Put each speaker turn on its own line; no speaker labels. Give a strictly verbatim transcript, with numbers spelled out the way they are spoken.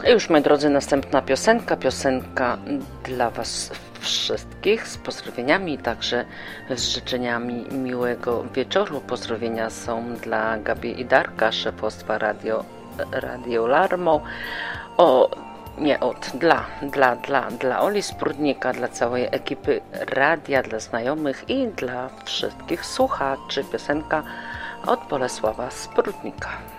Już, moi drodzy, następna piosenka, piosenka dla Was wszystkich z pozdrowieniami i także z życzeniami miłego wieczoru. Pozdrowienia są dla Gabi i Darka, szefostwa Radio, Radio Larmo, o, nie od, dla, dla, dla, dla Oli Sprudnika, dla całej ekipy radia, dla znajomych i dla wszystkich słuchaczy. Piosenka od Bolesława Sprudnika.